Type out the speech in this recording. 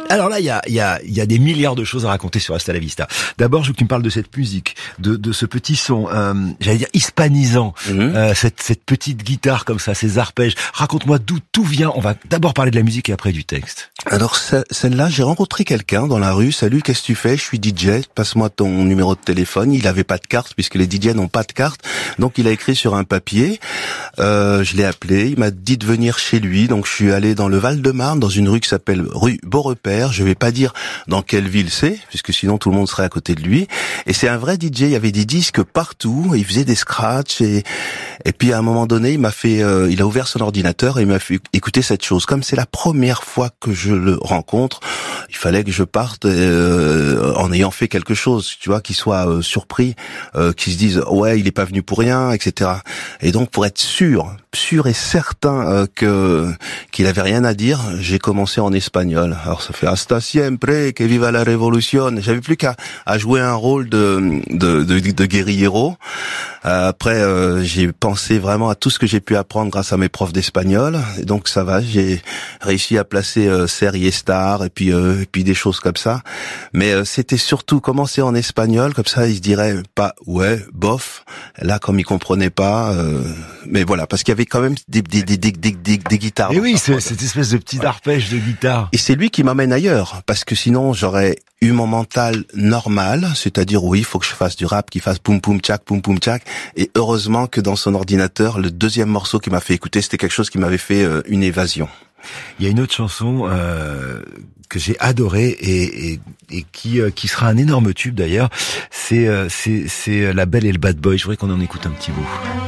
Alors là, il y a des milliards de choses à raconter sur Hasta la Vista. D'abord, je veux que tu me parles de cette musique, de ce petit son, j'allais dire hispanisant, cette petite guitare comme ça, ces arpèges. Raconte-moi d'où tout vient. On va d'abord parler de la musique et après du texte. Alors celle-là, j'ai rencontré quelqu'un dans la rue. Salut, qu'est-ce que tu fais? Je suis DJ. Passe-moi ton numéro de téléphone. Il avait pas de carte puisque les DJ n'ont pas de carte. Donc il a écrit sur un papier. Je l'ai appelé. Il m'a dit de venir chez lui. Donc je suis allé dans le Val-de-Marne, dans une rue qui s'appelle rue Beaurepaire. Je vais pas dire dans quelle ville c'est, puisque sinon tout le monde serait à côté de lui. Et c'est un vrai DJ. Il y avait des disques partout. Il faisait des scratchs et puis à un moment donné, il a ouvert son ordinateur et il m'a fait écouter cette chose. Comme c'est la première fois que je le rencontre, il fallait que je parte en ayant fait quelque chose, tu vois, qu'il soit surpris, qu'il se dise ouais, il est pas venu pour rien, etc. Et donc pour être sûr et certain qu'il avait rien à dire, j'ai commencé en espagnol. Alors ça fait hasta siempre, que viva la revolución. J'avais plus qu'à jouer un rôle de guérillero. Après j'ai pensé vraiment à tout ce que j'ai pu apprendre grâce à mes profs d'espagnol. Et donc ça va, j'ai réussi à placer Ser y estar et puis des choses comme ça. Mais c'était surtout commencer en espagnol, comme ça il se dirait pas ouais, bof. Là comme il comprenait pas, mais voilà, parce qu'il y avait quand même des guitares. Et oui, cette espèce de petit arpège de guitare. Et c'est lui qui m'amène ailleurs, parce que sinon j'aurais eu mon mental normal, c'est-à-dire oui, il faut que je fasse du rap, qui fasse poum poum tchak, poum poum tchak. Et heureusement que dans son ordinateur, le deuxième morceau qu'il m'a fait écouter, c'était quelque chose qui m'avait fait une évasion. Il y a une autre chanson que j'ai adorée et qui sera un énorme tube d'ailleurs. C'est La Belle et le Bad Boy. Je voudrais qu'on en écoute un petit bout.